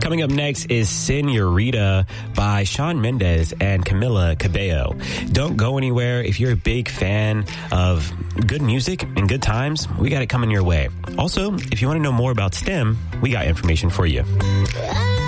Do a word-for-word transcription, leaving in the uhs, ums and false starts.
Coming up next is Senorita by Shawn Mendes and Camila Cabello. Don't go anywhere. If you're a big fan of good music and good times, we got it coming your way. Also, if you want to know more about STEM, we got information for you.